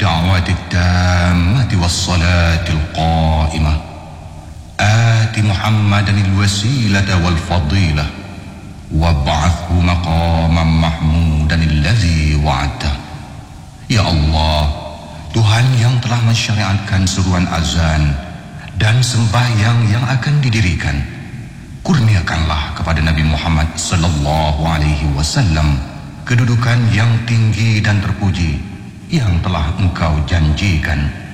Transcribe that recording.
الدعوة التامة والصلاة القائمة آت محمدا الوسيلة والفضيلة وابعثه مقاما محمودا الذي وعدته. Ya Allah, Tuhan yang telah mensyariatkan seruan azan dan sembahyang yang akan didirikan, kurniakanlah kepada Nabi Muhammad sallallahu alaihi wasallam kedudukan yang tinggi dan terpuji yang telah Engkau janjikan.